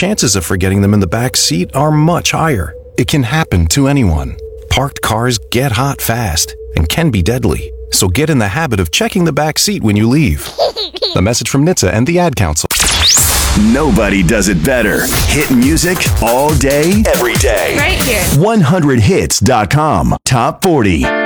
chances of forgetting them in the back seat are much higher. It can happen to anyone. Parked cars get hot fast and can be deadly. So get in the habit of checking the back seat when you leave. A message from NHTSA and the Ad Council. Nobody does it better. Hit music all day, every day. Right here. 100hits.com. Top 40.